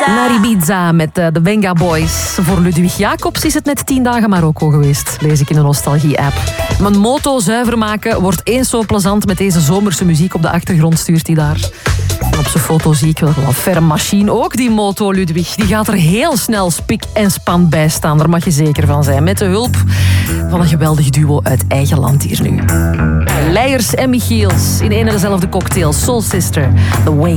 Naar Ibiza met de Venga Boys. Voor Ludwig Jacobs is het net 10 dagen Marokko geweest, lees ik in de Nostalgie-app. Mijn moto zuiver maken wordt eens zo plezant met deze zomerse muziek op de achtergrond, stuurt hij daar. En op zijn foto zie ik wel een ferme machine. Ook die moto, Ludwig, die gaat er heel snel spik en span bij staan. Daar mag je zeker van zijn. Met de hulp van een geweldig duo uit eigen land hier nu. Leijers en Michiels in een en dezelfde cocktail. Soul Sister, The Way.